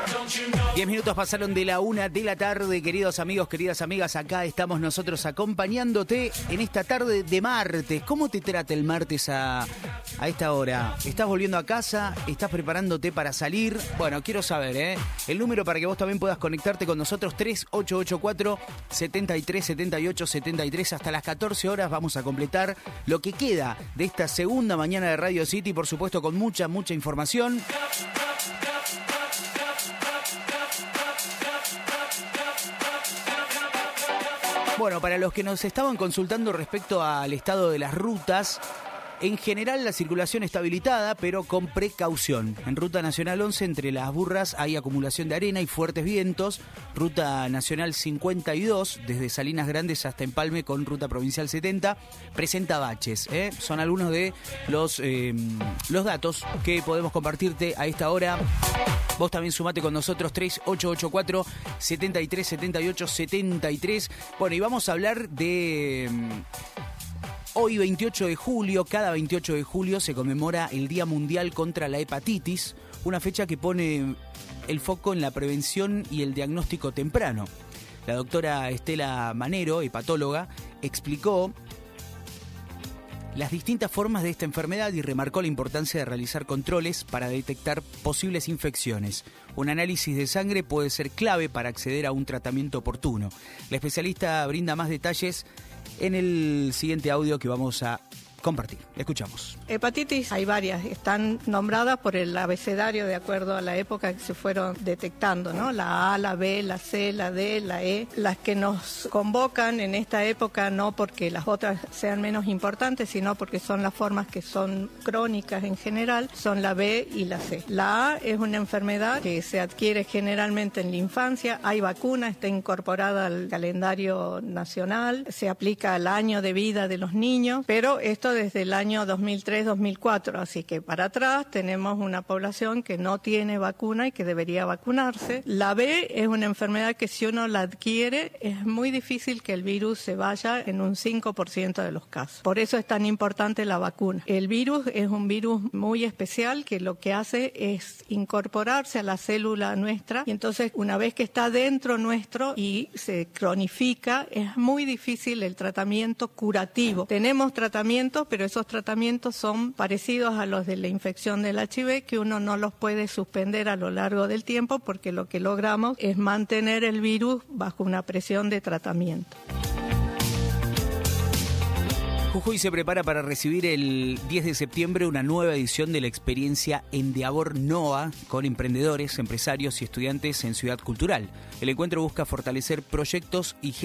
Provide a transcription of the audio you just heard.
10 minutos pasaron de la 1 de la tarde, queridos amigos, queridas amigas. Acá estamos nosotros acompañándote en esta tarde de martes. ¿Cómo te trata el martes a esta hora? ¿Estás volviendo a casa? ¿Estás preparándote para salir? Bueno, quiero saber, el número para que vos también puedas conectarte con nosotros, 3884-737873. Hasta las 14 horas vamos a completar lo que queda de esta segunda mañana de Radio City, por supuesto con mucha información. Bueno, para los que nos estaban consultando respecto al estado de las rutas, en general la circulación está habilitada, pero con precaución. En Ruta Nacional 11, entre Las Burras, hay acumulación de arena y fuertes vientos. Ruta Nacional 52, desde Salinas Grandes hasta Empalme, con Ruta Provincial 70, presenta baches. Son algunos de los datos que podemos compartirte a esta hora. Vos también sumate con nosotros, 3884-737873. Bueno, y vamos a hablar de... Hoy, 28 de julio, cada 28 de julio se conmemora el Día Mundial contra la Hepatitis, una fecha que pone el foco en la prevención y el diagnóstico temprano. La doctora Estela Manero, hepatóloga, explicó las distintas formas de esta enfermedad y remarcó la importancia de realizar controles para detectar posibles infecciones. Un análisis de sangre puede ser clave para acceder a un tratamiento oportuno. La especialista brinda más detalles en el siguiente audio que vamos a compartir. Escuchamos. Hepatitis hay varias, están nombradas por el abecedario de acuerdo a la época que se fueron detectando, ¿no? La A, la B, la C, la D, la E. Las que nos convocan en esta época no porque las otras sean menos importantes, sino porque son las formas que son crónicas en general, son la B y la C. La A es una enfermedad que se adquiere generalmente en la infancia, hay vacuna, está incorporada al calendario nacional, se aplica al año de vida de los niños, pero esto desde el año 2003-2004, así que para atrás tenemos una población que no tiene vacuna y que debería vacunarse. La B es una enfermedad que si uno la adquiere es muy difícil que el virus se vaya en un 5% de los casos. Por eso es tan importante la vacuna. El virus es un virus muy especial que lo que hace es incorporarse a la célula nuestra y entonces una vez que está dentro nuestro y se cronifica, es muy difícil el tratamiento curativo. Tenemos tratamientos, pero esos tratamientos son parecidos a los de la infección del HIV, que uno no los puede suspender a lo largo del tiempo porque lo que logramos es mantener el virus bajo una presión de tratamiento. Jujuy se prepara para recibir el 10 de septiembre una nueva edición de la experiencia Endeavor NOA con emprendedores, empresarios y estudiantes en Ciudad Cultural. El encuentro busca fortalecer proyectos y